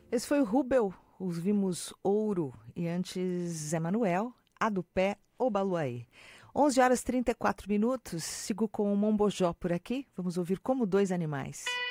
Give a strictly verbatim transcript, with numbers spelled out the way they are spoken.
Esse foi o Rubel, ouvimos Ouro e antes Zé Manuel, A do Pé, Obaluaê. onze horas e trinta e quatro minutos, sigo com o Mombojó por aqui, vamos ouvir Como Dois Animais.